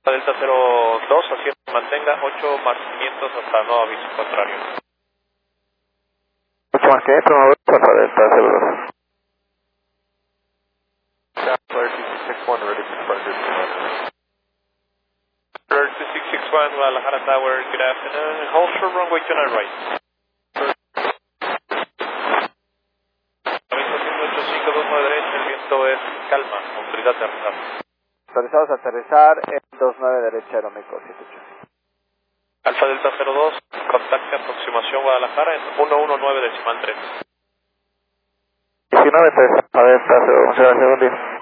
Delta 02, así es, mantenga 8 más 500 hasta nuevo aviso contrario. 8 más 500, Alfa Delta 02. Flare 2661, ready for departure. Flare 2661, Guadalajara Tower, good afternoon. Hold short runway 29 right. Aviso 18529 derecha, el viento es calma, autoridad de aterrizar. Autorizados a aterrizar en 29 derecha, Aeroméxico 78. Alfa Delta 02, contacte aproximación Guadalajara en 119 decimal 3. 19 3, Alfa Delta 02, muchas gracias, buen día.